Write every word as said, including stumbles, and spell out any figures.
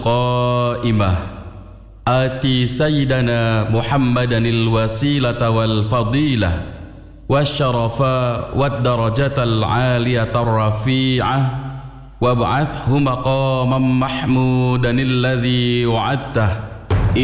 قائمة آتي سيدنا محمدا الوسيلة والفضيلة والشرف والدرجة العالية الرفيعة وابعثه مقاما محمودا الذي وعدته